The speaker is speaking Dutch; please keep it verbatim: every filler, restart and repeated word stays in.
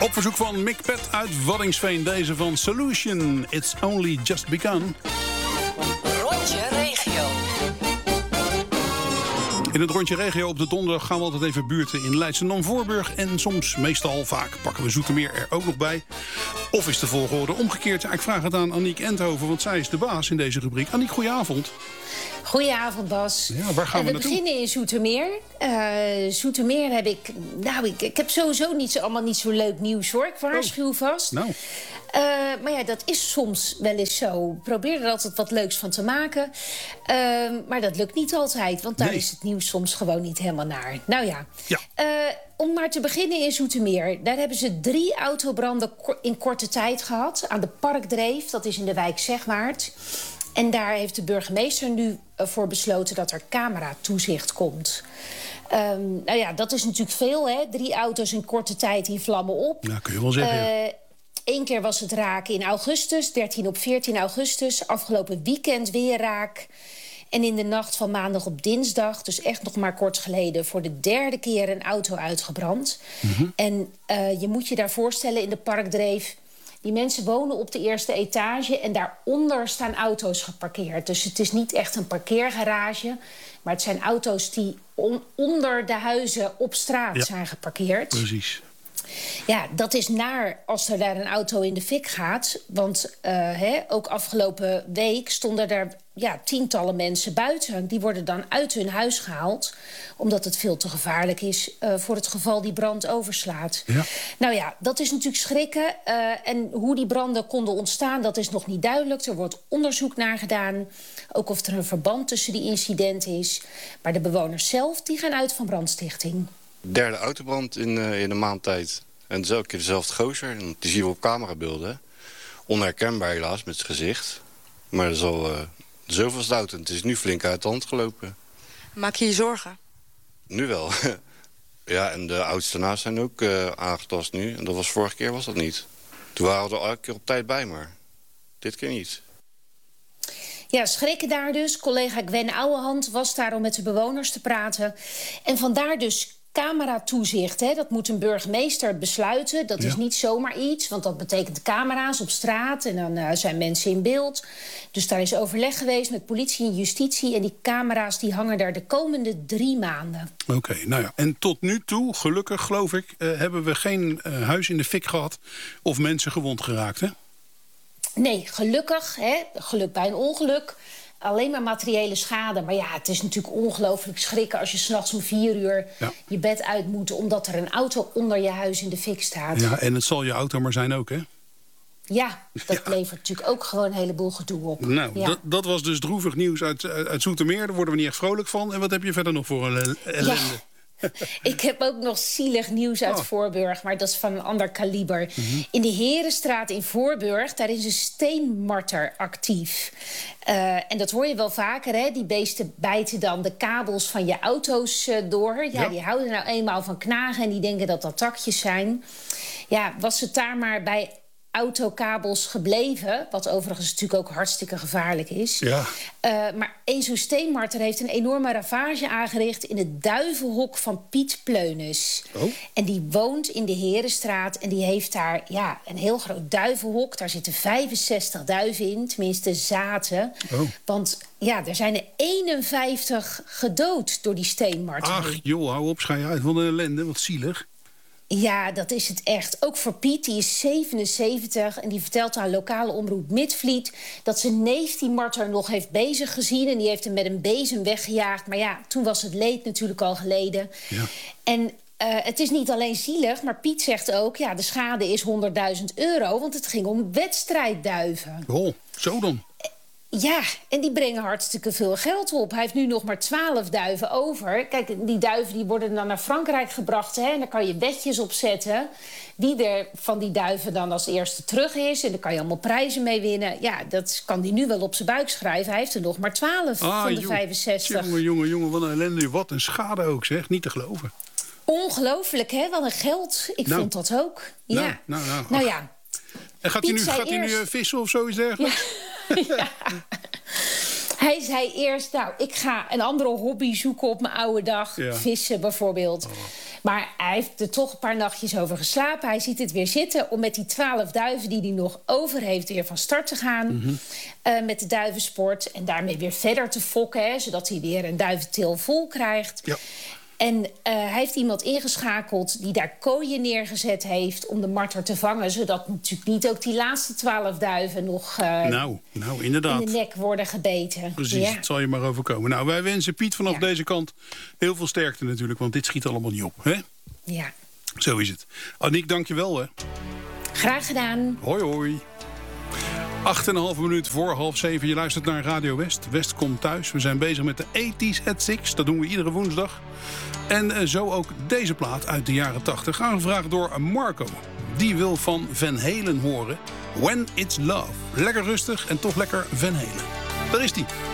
Op verzoek van Mick Pet uit Waddinxveen. Deze van Solution. It's only just begun. Rondje regio. In het rondje regio op de donderdag gaan we altijd even buurten in Leidschendam, Voorburg. En soms, meestal vaak, pakken we Zoetermeer er ook nog bij. Of is de volgorde omgekeerd? Ja, ik vraag het aan Aniek Enthoven, want zij is de baas in deze rubriek. Aniek, goedenavond. Goedenavond, Bas. Ja, waar gaan we, we naartoe? beginnen in Zoetermeer. Uh, Zoetermeer heb ik... Nou, ik, ik heb sowieso niet zo, allemaal niet zo leuk nieuws, hoor. Ik waarschuw oh. vast. Nou. Uh, maar ja, dat is soms wel eens zo. Ik probeer er altijd wat leuks van te maken. Uh, maar dat lukt niet altijd, want daar nee. is het nieuws soms gewoon niet helemaal naar. Nou ja. ja. Uh, om maar te beginnen in Zoetermeer. Daar hebben ze drie autobranden in korte tijd gehad. Aan de Parkdreef, dat is in de wijk Zegwaart. En daar heeft de burgemeester nu voor besloten dat er cameratoezicht komt. Um, nou ja, dat is natuurlijk veel, hè? Drie auto's in korte tijd in vlammen op. Ja, kun je wel zeggen. Uh, ja. Eén keer was het raak in augustus, dertien op veertien augustus. Afgelopen weekend weer raak. En in de nacht van maandag op dinsdag, dus echt nog maar kort geleden, voor de derde keer een auto uitgebrand. Mm-hmm. En uh, je moet je daar voorstellen, in de Parkdreef, die mensen wonen op de eerste etage en daaronder staan auto's geparkeerd. Dus het is niet echt een parkeergarage, maar het zijn auto's die on- onder de huizen op straat ja. zijn geparkeerd. Precies. Ja, dat is naar als er daar een auto in de fik gaat. Want uh, hè, ook afgelopen week stonden er ja, tientallen mensen buiten. Die worden dan uit hun huis gehaald, omdat het veel te gevaarlijk is uh, voor het geval die brand overslaat. Ja. Nou ja, dat is natuurlijk schrikken. Uh, en hoe die branden konden ontstaan, dat is nog niet duidelijk. Er wordt onderzoek naar gedaan. Ook of er een verband tussen die incidenten is. Maar de bewoners zelf, die gaan uit van brandstichting. Derde autobrand in, uh, in een maand tijd. En het is elke keer dezelfde gozer. Die zien we op camerabeelden. Onherkenbaar helaas met zijn gezicht. Maar dat is al uh, zoveelste auto. Het is nu flink uit de hand gelopen. Maak je je zorgen? Nu wel. Ja, en de auto's daarnaast zijn ook uh, aangetast nu. En dat was vorige keer was dat niet. Toen waren we er elke keer op tijd bij, maar dit keer niet. Ja, schrikken daar dus. Collega Gwen Ouwehand was daar om met de bewoners te praten. En vandaar dus cameratoezicht. Hè. Dat moet een burgemeester besluiten. Dat ja. is niet zomaar iets, want dat betekent camera's op straat. En dan uh, zijn mensen in beeld. Dus daar is overleg geweest met politie en justitie. En die camera's die hangen daar de komende drie maanden. Oké, okay, nou ja. En tot nu toe, gelukkig geloof ik, uh, hebben we geen uh, huis in de fik gehad of mensen gewond geraakt, hè? Nee, gelukkig. Hè? Geluk bij een ongeluk. Alleen maar materiële schade. Maar ja, het is natuurlijk ongelooflijk schrikken als je 's nachts om vier uur ja. je bed uit moet, omdat er een auto onder je huis in de fik staat. Ja, en het zal je auto maar zijn ook, hè? Ja, dat ja. levert natuurlijk ook gewoon een heleboel gedoe op. Nou, ja. dat, dat was dus droevig nieuws uit, uit Zoetermeer. Daar worden we niet echt vrolijk van. En wat heb je verder nog voor een ellende? Ja. Ik heb ook nog zielig nieuws uit oh. Voorburg, maar dat is van een ander kaliber. Mm-hmm. In de Herenstraat in Voorburg, daar is een steenmarter actief. Uh, en dat hoor je wel vaker, hè? Die beesten bijten dan de kabels van je auto's uh, door. Ja, ja, die houden nou eenmaal van knagen en die denken dat dat takjes zijn. Ja, was het daar maar bij autokabels gebleven, wat overigens natuurlijk ook hartstikke gevaarlijk is. Ja. Uh, maar één zo'n steenmarter heeft een enorme ravage aangericht in het duivenhok van Piet Pleunis. Oh. En die woont in de Herenstraat en die heeft daar ja, een heel groot duivenhok. Daar zitten vijfenzestig duiven in, tenminste zaten. Oh. Want ja, er zijn er eenenvijftig gedood door die steenmarter. Ach joh, hou op, schei uit van de ellende, wat zielig. Ja, dat is het echt. Ook voor Piet, die is zevenenzeventig... en die vertelt aan lokale omroep Midvliet dat zijn neef die marter nog heeft bezig gezien en die heeft hem met een bezem weggejaagd. Maar ja, toen was het leed natuurlijk al geleden. Ja. En uh, het is niet alleen zielig, maar Piet zegt ook, ja, de schade is honderdduizend euro... want het ging om wedstrijdduiven. Oh, zo dan. Ja, en die brengen hartstikke veel geld op. Hij heeft nu nog maar twaalf duiven over. Kijk, die duiven die worden dan naar Frankrijk gebracht. Hè, en daar kan je wetjes op zetten wie er van die duiven dan als eerste terug is. En daar kan je allemaal prijzen mee winnen. Ja, dat kan hij nu wel op zijn buik schrijven. Hij heeft er nog maar twaalf ah, van de joh. vijfenzestig. Jongen, jongen, jongen, wat een ellende. Wat een schade ook, zeg. Niet te geloven. Ongelooflijk, hè? Wat een geld. Ik nou. vond dat ook. Ja. Nou, nou, nou, nou ja. En gaat hij nu, gaat hij nu vissen of zoiets dergelijks? Ja. Ja. Hij zei eerst, nou, ik ga een andere hobby zoeken op mijn oude dag. Ja. Vissen bijvoorbeeld. Oh. Maar hij heeft er toch een paar nachtjes over geslapen. Hij ziet het weer zitten om met die twaalf duiven die hij nog over heeft weer van start te gaan. Mm-hmm. Uh, met de duivensport. En daarmee weer verder te fokken, hè, zodat hij weer een duiventil vol krijgt. Ja. En uh, hij heeft iemand ingeschakeld die daar kooien neergezet heeft om de marter te vangen. Zodat natuurlijk niet ook die laatste twaalf duiven nog uh, nou, nou, inderdaad. in de nek worden gebeten. Precies, ja. Het zal je maar overkomen. Nou, wij wensen Piet vanaf ja. deze kant heel veel sterkte natuurlijk. Want dit schiet allemaal niet op, hè? Ja. Zo is het. Aniek, dank je wel, hè? Graag gedaan. Hoi, hoi. Acht en een half minuut voor half zeven. Je luistert naar Radio West. West komt thuis. We zijn bezig met de eighties at six. Dat doen we iedere woensdag. En zo ook deze plaat uit de jaren tachtig. Aangevraagd door Marco. Die wil van Van Halen horen. When It's Love. Lekker rustig en toch lekker Van Halen. Daar is die.